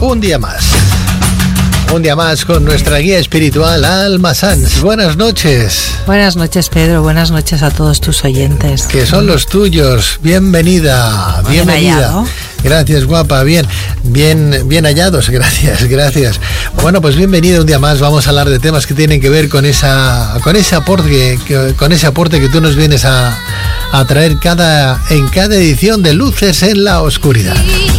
Un día más. Un día más con nuestra guía espiritual, Alma Sanz. Buenas noches. Buenas noches, Pedro. Buenas noches a todos tus oyentes. Que son los tuyos. Bienvenida. Bienvenida. Gracias, guapa. Bien hallados. Gracias. Bueno, pues bienvenida un día más. Vamos a hablar de temas que tienen que ver con ese aporte que tú nos vienes a traer en cada edición de Luces en la Oscuridad.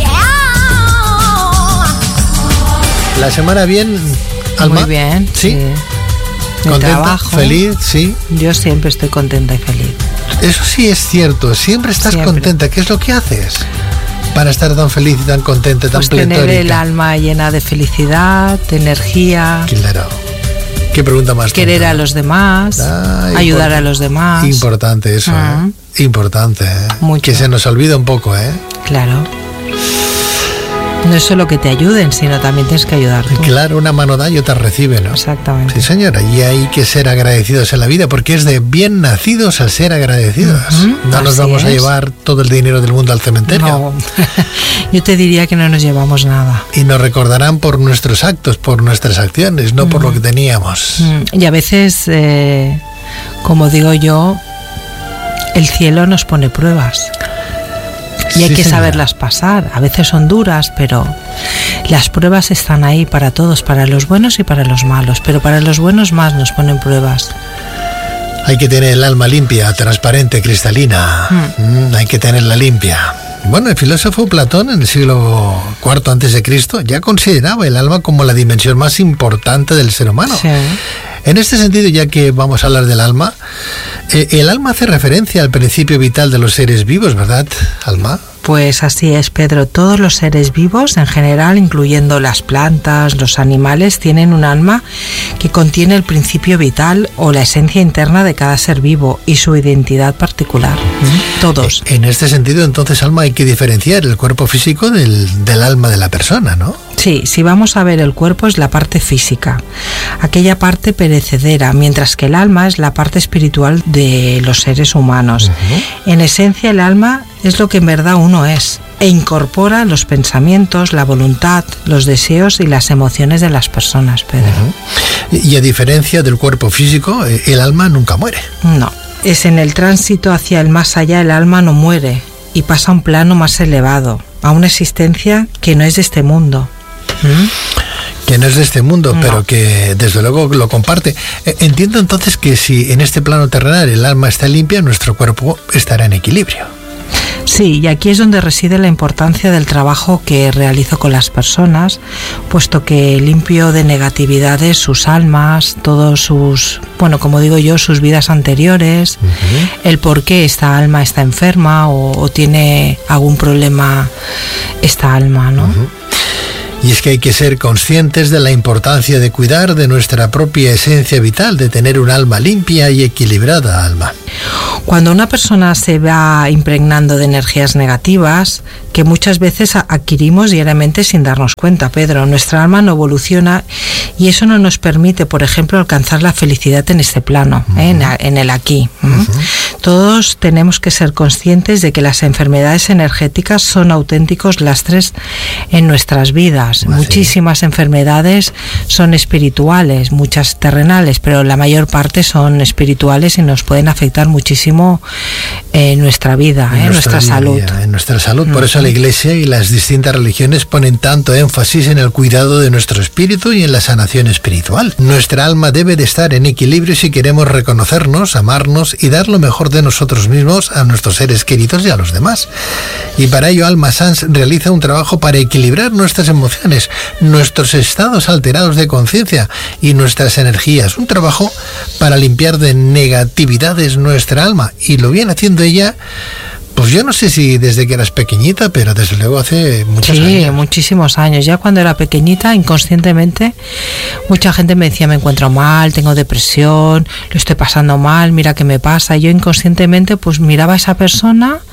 La semana bien, Alma. Muy bien. Sí. Contenta, trabajo, feliz, sí. Yo siempre estoy contenta y feliz. Eso sí es cierto. Siempre estás contenta. ¿Qué es lo que haces para estar tan feliz y tan contenta, tan pletórica? Tener el alma llena de felicidad, de energía. Claro. ¿Qué pregunta más? Querer a los demás, ayudar a los demás. Importante eso, Importante, Mucho. Que se nos olvida un poco, Claro. No es solo que te ayuden, sino también tienes que ayudar tú. Claro, una mano da y otra recibe, ¿no? Exactamente. Sí, señora, y hay que ser agradecidos en la vida, porque es de bien nacidos al ser agradecidos. No nos vamos a llevar todo el dinero del mundo al cementerio. No, yo te diría que no nos llevamos nada. Y nos recordarán por nuestros actos, por nuestras acciones, no por lo que teníamos. Y a veces, como digo yo, el cielo nos pone pruebas. Y hay que saberlas pasar. A veces son duras, pero las pruebas están ahí para todos, para los buenos y para los malos. Pero para los buenos más nos ponen pruebas. Hay que tener el alma limpia, transparente, cristalina. Hay que tenerla limpia. Bueno, el filósofo Platón en el siglo IV a.C. ya consideraba el alma como la dimensión más importante del ser humano. Sí. En este sentido, ya que vamos a hablar del alma, el alma hace referencia al principio vital de los seres vivos, ¿verdad, Alma? Pues así es, Pedro. Todos los seres vivos, en general, incluyendo las plantas, los animales, tienen un alma que contiene el principio vital o la esencia interna de cada ser vivo y su identidad particular. Todos. En este sentido, entonces, Alma, hay que diferenciar el cuerpo físico del alma de la persona, ¿no? Sí, si vamos a ver, el cuerpo es la parte física, aquella parte perecedera, mientras que el alma es la parte espiritual de los seres humanos. En esencia, el alma es lo que en verdad uno es e incorpora los pensamientos, la voluntad, los deseos y las emociones de las personas, Pedro. Y a diferencia del cuerpo físico, el alma nunca muere. No, es en el tránsito hacia el más allá, el alma no muere y pasa a un plano más elevado, a una existencia que no es de este mundo. Que no es de este mundo, no. Pero que desde luego lo comparte. Entiendo entonces que si en este plano terrenal el alma está limpia, nuestro cuerpo estará en equilibrio. Sí, y aquí es donde reside la importancia del trabajo que realizo con las personas, puesto que limpio de negatividades sus almas, todos sus, como digo yo, sus vidas anteriores, el por qué esta alma está enferma o tiene algún problema esta alma, ¿no? Y es que hay que ser conscientes de la importancia de cuidar de nuestra propia esencia vital, de tener un alma limpia y equilibrada, Alma. Cuando una persona se va impregnando de energías negativas, que muchas veces adquirimos diariamente sin darnos cuenta, Pedro, nuestra alma no evoluciona y eso no nos permite, por ejemplo, alcanzar la felicidad en este plano, en el aquí. Todos tenemos que ser conscientes de que las enfermedades energéticas son auténticos lastres en nuestras vidas. Muchísimas enfermedades son espirituales, muchas terrenales, pero la mayor parte son espirituales y nos pueden afectar muchísimo en nuestra vida, en nuestra salud. En nuestra salud. Por eso la Iglesia y las distintas religiones ponen tanto énfasis en el cuidado de nuestro espíritu y en la sanación espiritual. Nuestra alma debe de estar en equilibrio si queremos reconocernos, amarnos y dar lo mejor de nosotros mismos a nuestros seres queridos y a los demás. Y para ello Alma Sanz realiza un trabajo para equilibrar nuestras emociones, nuestros estados alterados de conciencia y nuestras energías. Un trabajo para limpiar de negatividades nuestra alma, y lo viene haciendo ella, pues yo no sé si desde que eras pequeñita, pero desde luego hace muchos años. Sí, muchísimos años. Ya cuando era pequeñita, inconscientemente, mucha gente me decía, me encuentro mal, tengo depresión, lo estoy pasando mal, mira qué me pasa. Y yo inconscientemente pues miraba a esa persona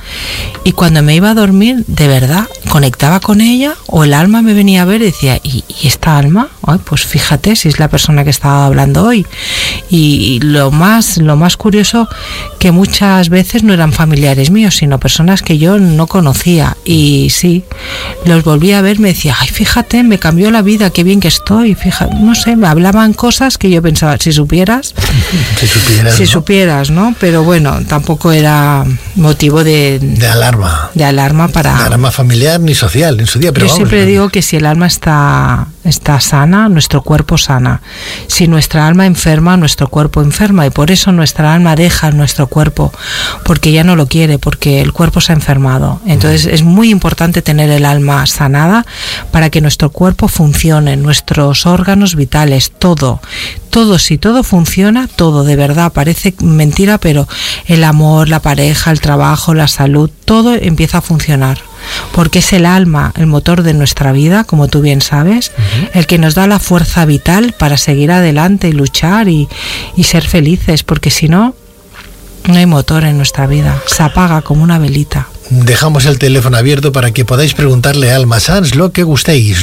Y cuando me iba a dormir, de verdad, conectaba con ella, o el alma me venía a ver y decía, ¿y esta alma? Ay, pues fíjate si es la persona que estaba hablando hoy. Y lo más curioso, que muchas veces no eran familiares míos, sino personas que yo no conocía. Y sí, los volví a ver, me decía, ay, fíjate, me cambió la vida, qué bien que estoy. Fíjate, no sé, me hablaban cosas que yo pensaba, si supieras, si supieras, ¿no? Pero bueno, tampoco era motivo de alarma. De alarma familiar ni social en su día. Pero yo siempre digo que si el alma está sana, nuestro cuerpo sana. Si nuestra alma enferma, nuestro cuerpo enferma, y por eso nuestra alma deja nuestro cuerpo, porque ya no lo quiere, porque el cuerpo se ha enfermado. Entonces es muy importante tener el alma sanada para que nuestro cuerpo funcione, nuestros órganos vitales, todo, si todo funciona, todo, de verdad, parece mentira, pero el amor, la pareja, el trabajo, la salud, todo empieza a funcionar. Porque es el alma, el motor de nuestra vida, como tú bien sabes, el que nos da la fuerza vital para seguir adelante y luchar y ser felices, porque si no, no hay motor en nuestra vida, se apaga como una velita. Dejamos el teléfono abierto para que podáis preguntarle a Alma Sans lo que gustéis.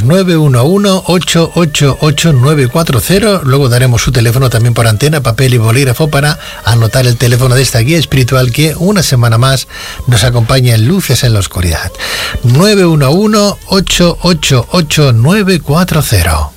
911-888-940. Luego daremos su teléfono también por antena, papel y bolígrafo para anotar el teléfono de esta guía espiritual que una semana más nos acompaña en Luces en la Oscuridad. 911-888-940.